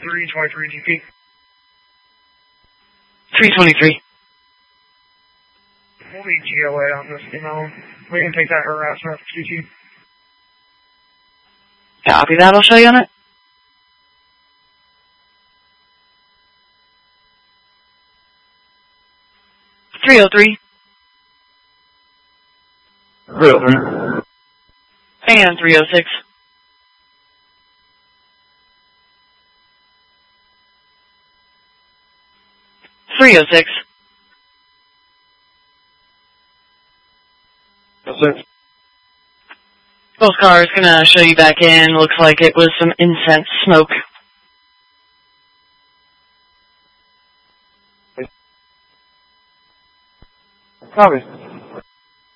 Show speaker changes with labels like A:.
A: 323 GP.
B: 323.
A: We'll be GOA on this, we can take that harassment for QT.
B: Copy that, I'll show you on it. .303.
C: 303.
B: And 306. .306.
C: Yes, sir.
B: Both cars gonna show you back in. Looks like it was some incense smoke.
C: Copy.